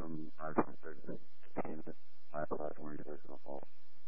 from 526 to 15, 5 o'clock when you take the fall.